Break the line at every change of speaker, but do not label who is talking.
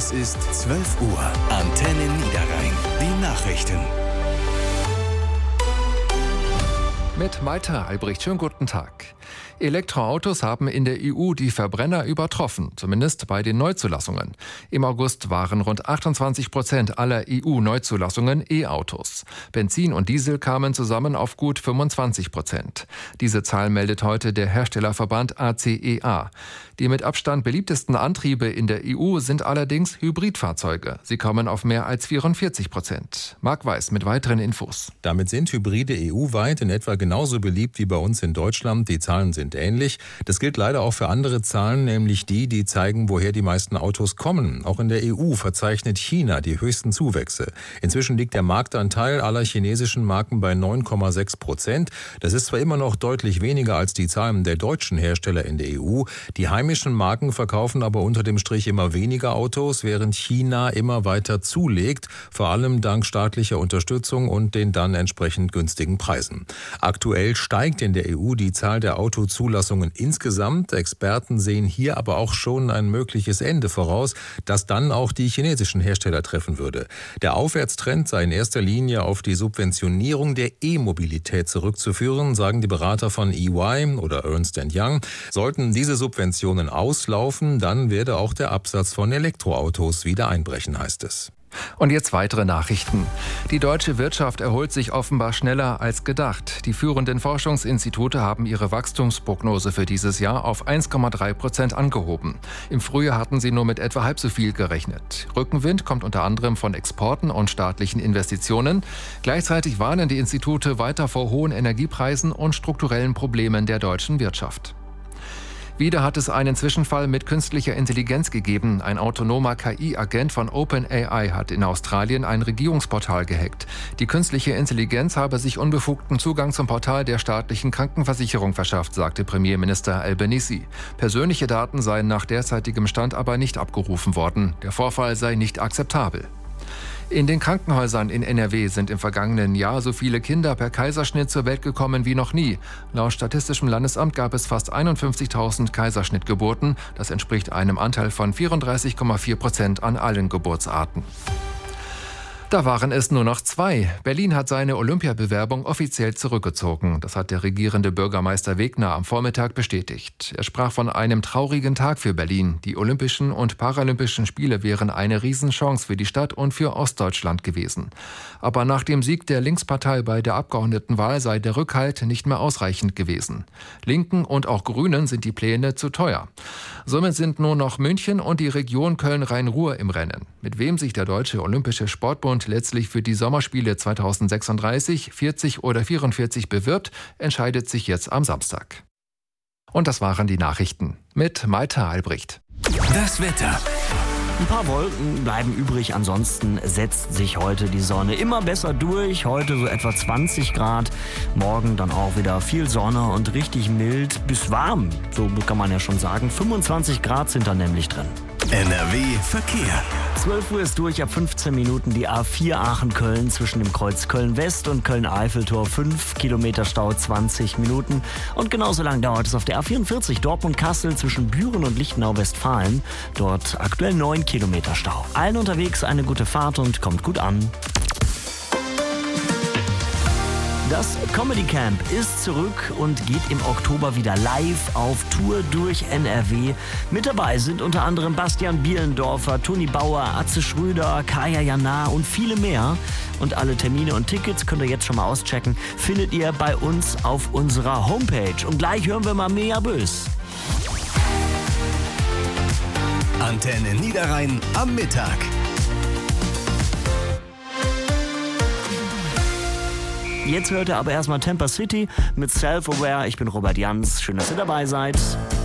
Es ist 12 Uhr. Antenne Niederrhein. Die Nachrichten.
Mit Malte Albrecht. Schönen guten Tag. Elektroautos haben in der EU die Verbrenner übertroffen, zumindest bei den Neuzulassungen. Im August waren rund 28% aller EU-Neuzulassungen E-Autos. Benzin und Diesel kamen zusammen auf gut 25%. Diese Zahl meldet heute der Herstellerverband ACEA. Die mit Abstand beliebtesten Antriebe in der EU sind allerdings Hybridfahrzeuge. Sie kommen auf mehr als 44%. Marc Weiß mit weiteren Infos.
Damit sind Hybride EU-weit in etwa genauso beliebt wie bei uns in Deutschland. Die Zahlen sind ähnlich. Das gilt leider auch für andere Zahlen, nämlich die zeigen, woher die meisten Autos kommen. Auch in der EU verzeichnet China die höchsten Zuwächse. Inzwischen liegt der Marktanteil aller chinesischen Marken bei 9,6%. Das ist zwar immer noch deutlich weniger als die Zahlen der deutschen Hersteller in der EU. Die heimischen Marken verkaufen aber unter dem Strich immer weniger Autos, während China immer weiter zulegt, vor allem dank staatlicher Unterstützung und den dann entsprechend günstigen Preisen. Aktuell steigt in der EU die Zahl der Autozulassungen insgesamt. Experten sehen hier aber auch schon ein mögliches Ende voraus, das dann auch die chinesischen Hersteller treffen würde. Der Aufwärtstrend sei in erster Linie auf die Subventionierung der E-Mobilität zurückzuführen, sagen die Berater von EY oder Ernst & Young. Sollten diese Subventionen auslaufen, dann werde auch der Absatz von Elektroautos wieder einbrechen, heißt es.
Und jetzt weitere Nachrichten. Die deutsche Wirtschaft erholt sich offenbar schneller als gedacht. Die führenden Forschungsinstitute haben ihre Wachstumsprognose für dieses Jahr auf 1,3% angehoben. Im Frühjahr hatten sie nur mit etwa halb so viel gerechnet. Rückenwind kommt unter anderem von Exporten und staatlichen Investitionen. Gleichzeitig warnen die Institute weiter vor hohen Energiepreisen und strukturellen Problemen der deutschen Wirtschaft. Wieder hat es einen Zwischenfall mit künstlicher Intelligenz gegeben. Ein autonomer KI-Agent von OpenAI hat in Australien ein Regierungsportal gehackt. Die künstliche Intelligenz habe sich unbefugten Zugang zum Portal der staatlichen Krankenversicherung verschafft, sagte Premierminister Albanese. Persönliche Daten seien nach derzeitigem Stand aber nicht abgerufen worden. Der Vorfall sei nicht akzeptabel. In den Krankenhäusern in NRW sind im vergangenen Jahr so viele Kinder per Kaiserschnitt zur Welt gekommen wie noch nie. Laut Statistischem Landesamt gab es fast 51.000 Kaiserschnittgeburten. Das entspricht einem Anteil von 34,4% an allen Geburtsarten. Da waren es nur noch 2. Berlin hat seine Olympiabewerbung offiziell zurückgezogen. Das hat der regierende Bürgermeister Wegner am Vormittag bestätigt. Er sprach von einem traurigen Tag für Berlin. Die Olympischen und Paralympischen Spiele wären eine Riesenchance für die Stadt und für Ostdeutschland gewesen. Aber nach dem Sieg der Linkspartei bei der Abgeordnetenwahl sei der Rückhalt nicht mehr ausreichend gewesen. Linken und auch Grünen sind die Pläne zu teuer. Somit sind nur noch München und die Region Köln-Rhein-Ruhr im Rennen. Mit wem sich der Deutsche Olympische Sportbund letztlich für die Sommerspiele 2036, 40 oder 44 bewirbt, entscheidet sich jetzt am Samstag. Und das waren die Nachrichten mit Malte Albrecht.
Das Wetter.
Ein paar Wolken bleiben übrig, ansonsten setzt sich heute die Sonne immer besser durch. Heute so etwa 20 Grad, morgen dann auch wieder viel Sonne und richtig mild bis warm, so kann man ja schon sagen. 25 Grad sind da nämlich drin.
NRW Verkehr.
12 Uhr ist durch, ab 15 Minuten die A4 Aachen-Köln zwischen dem Kreuz Köln-West und Köln-Eiffeltor. 5 Kilometer Stau, 20 Minuten. Und genauso lang dauert es auf der A44 Dortmund-Kassel zwischen Büren und Lichtenau-Westfalen. Dort aktuell 9 Kilometer Stau. Allen unterwegs eine gute Fahrt und kommt gut an. Das Comedy Camp ist zurück und geht im Oktober wieder live auf Tour durch NRW. Mit dabei sind unter anderem Bastian Bielendorfer, Toni Bauer, Atze Schröder, Kaya Jana und viele mehr. Und alle Termine und Tickets könnt ihr jetzt schon mal auschecken, findet ihr bei uns auf unserer Homepage. Und gleich hören wir mal Mea Bös.
Antenne Niederrhein am Mittag.
Jetzt hört ihr aber erstmal Temper City mit Self-Aware. Ich bin Robert Jans. Schön, dass ihr dabei seid.